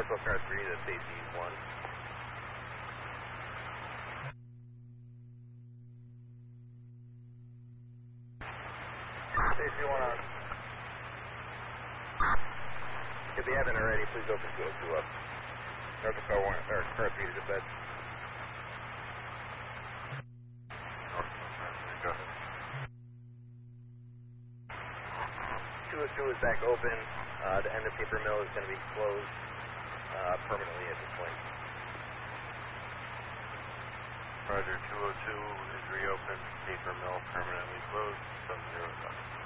Central Car 3 to safety 1. Safety 1 on. If they haven't already, please open 202 up. Central Car 1, or Car 3 to the bed. Go ahead. 202 is back open. The end of paper mill is going to be closed permanently at this point. Roger, 202 is reopened, paper mill permanently closed, 705.